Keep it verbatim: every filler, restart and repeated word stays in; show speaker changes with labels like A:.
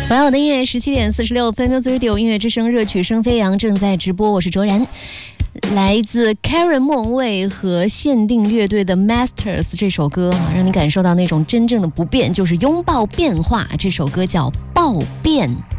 A: 晚上的音乐十七点四十六分 ，Music Radio 音乐之声热曲声飞扬正在直播，我是卓然。来自 Karen 莫蔚和限定乐队的 Masters 这首歌啊，让你感受到那种真正的不变，就是拥抱变化。这首歌叫《暴变》。